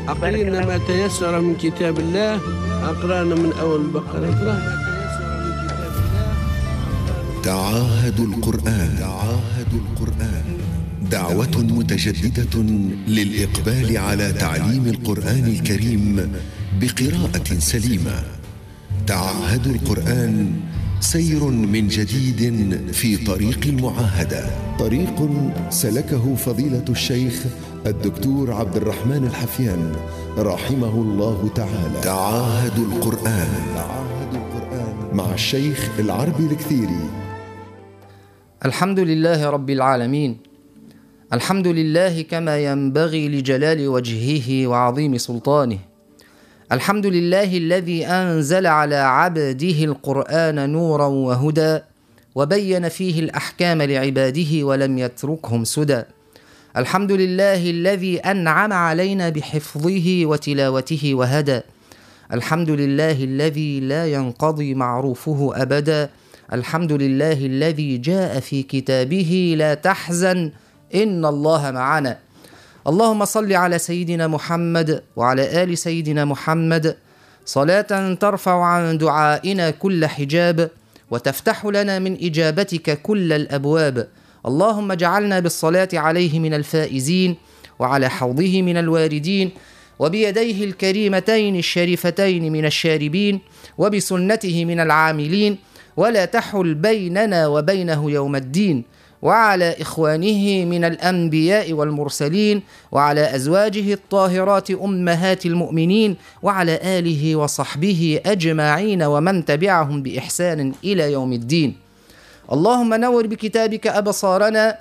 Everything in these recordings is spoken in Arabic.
أقرينا ما تيسر من كتاب الله. أقرأنا من أول البقرة. تعاهدوا القرآن. دعوة متجددة للإقبال على تعليم القرآن الكريم بقراءة سليمة. تعاهدوا القرآن سير من جديد في طريق المعاهدة، طريق سلكه فضيلة الشيخ الدكتور عبد الرحمن الحفيان رحمه الله تعالى. تعاهدوا القرآن مع الشيخ العربي الكثيري. الحمد لله رب العالمين، الحمد لله كما ينبغي لجلال وجهه وعظيم سلطانه. الحمد لله الذي أنزل على عبده القرآن نورا وهدى، وبين فيه الأحكام لعباده ولم يتركهم سدى. الحمد لله الذي أنعم علينا بحفظه وتلاوته وهدى. الحمد لله الذي لا ينقضي معروفه أبدا. الحمد لله الذي جاء في كتابه لا تحزن إن الله معنا. اللهم صل على سيدنا محمد وعلى آل سيدنا محمد صلاة ترفع عن دعائنا كل حجاب، وتفتح لنا من إجابتك كل الأبواب. اللهم اجعلنا بالصلاة عليه من الفائزين، وعلى حوضه من الواردين، وبيديه الكريمتين الشريفتين من الشاربين، وبسنته من العاملين، ولا تحل بيننا وبينه يوم الدين. وعلى إخوانه من الأنبياء والمرسلين، وعلى أزواجه الطاهرات أمهات المؤمنين، وعلى آله وصحبه أجمعين ومن تبعهم بإحسان إلى يوم الدين. اللهم نور بكتابك أبصارنا،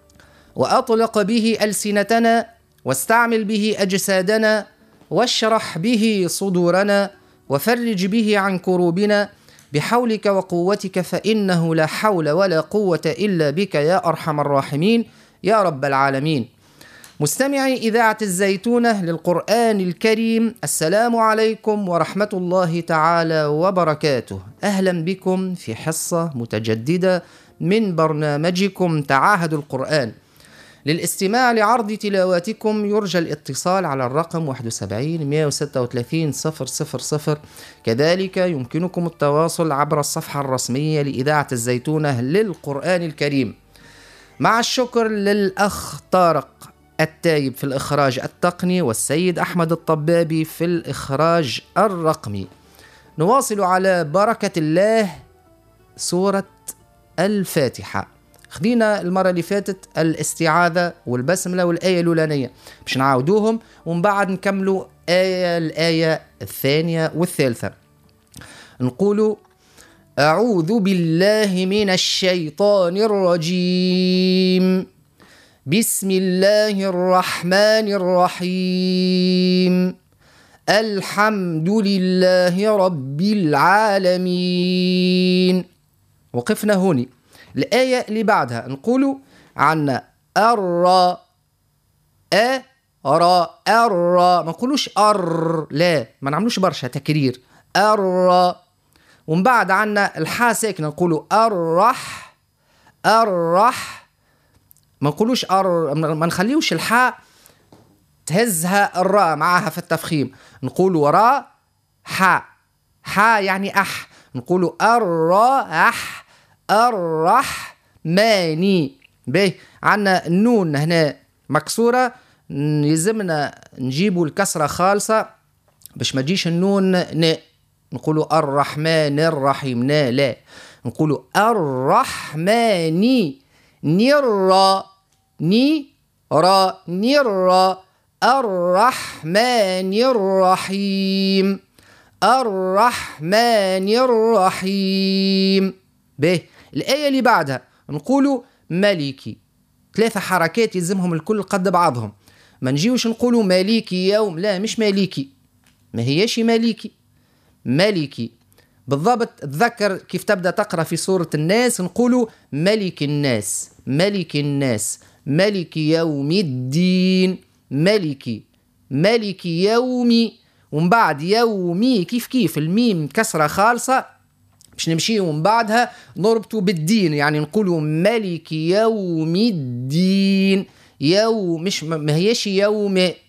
وأطلق به ألسنتنا، واستعمل به أجسادنا، واشرح به صدورنا، وفرج به عن كروبنا بحولك وقوتك، فإنه لا حول ولا قوة إلا بك يا أرحم الراحمين يا رب العالمين. مستمعي إذاعة الزيتونة للقرآن الكريم، السلام عليكم ورحمة الله تعالى وبركاته. أهلا بكم في حصة متجددة من برنامجكم تعاهدوا القرآن. للاستماع لعرض تلاواتكم يرجى الاتصال على الرقم 71 136 000. كذلك يمكنكم التواصل عبر الصفحة الرسمية لإذاعة الزيتونة للقرآن الكريم. مع الشكر للأخ طارق التايب في الإخراج التقني، والسيد أحمد الطبابي في الإخراج الرقمي. نواصل على بركة الله سورة الفاتحة. خدينا المرة اللي فاتت الاستعاذة والبسملة والآية الأولانية، مش نعاودوهم ومن بعد نكملوا الآية الثانية والثالثة. نقول أعوذ بالله من الشيطان الرجيم، بسم الله الرحمن الرحيم، الحمد لله رب العالمين. وقفنا هوني. الآية اللي بعدها نقولوا عنا الراء، الراء، ما نقولوش لا، ما نعملوش برشا تكرير. الراء. ومن بعد عنا الحاء ساكنة نقولوا الرح، ما نقولوش ما نخليوش الحاء تهزها الراء معاها في التفخيم. نقولوا راء حاء يعني نقولوا الراء الرحماني. به عنا النون هنا مكسورة، يلزمنا نجيبوا الكسرة خالصة باش ما تجيش النون نقولوا الرحمن الرحيم لا، نقولوا الرحماني نرى الرحمن الرحيم. به الآية اللي بعدها نقولوا مالكي، 3 حركات يلزمهم الكل قد بعضهم. ما نجيوش نقولوا مالكي يوم، لا مش مالكي، ما هيش مالكي بالضبط. تذكر كيف تبدأ تقرأ في سورة الناس، نقولوا ملك الناس، ملك يوم الدين، ملك يومي. ومن بعد يومي كيف الميم كسرة خالصة باش نمشي ومن بعدها نربطوا بالدين، يعني نقولوا ملك يوم الدين. يوم مش ما هيش يوم،